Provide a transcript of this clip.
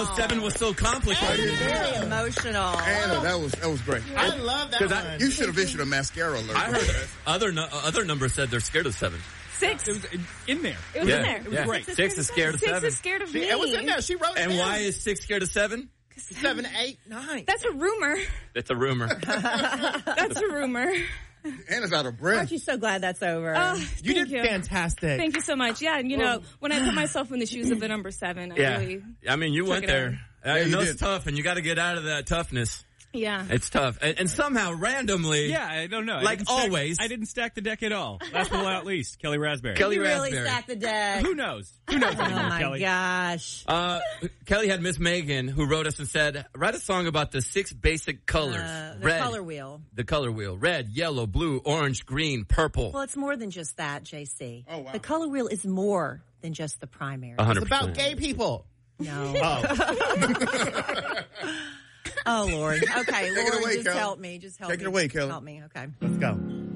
7 was so complicated. Very emotional. Anna, that was great. I love that one. You should have issued a mascara alert. I heard other numbers said they're scared of 7. 6. It was in there. It was in there. It was great. 6 is scared of 7. 6 is scared of me. It was in there. She wrote it And down. why is 6 scared of 7? 7, 8, 9. That's a rumor. It's a rumor. That's a rumor. Anna's out of breath. Aren't you so glad that's over? You did fantastic. Thank you so much. Yeah, and when I put myself in the shoes of the number 7, I really I mean, you went there. I know it's tough, and you got to get out of that toughness. Yeah. It's tough. And somehow, randomly... Yeah, I don't know. Like always. I didn't stack the deck at all. Last but not least, Kelly Raspberry. Kelly You really Raspberry. stacked the deck. Who knows? Who knows anymore, Oh, my Kelly? gosh. Kelly had Miss Megan, who wrote us and said, write a song about the 6 basic colors. The Red, color wheel. The color wheel. Red, yellow, blue, orange, green, purple. Well, it's more than just that, JC. Oh, wow. The color wheel is more than just the primary. 100%. It's about gay people. No. Oh. Oh, Lord. Okay, it Lord, away, just Kelly. help me. Just help me. Take it away, Kelly. Help me, okay. Let's go.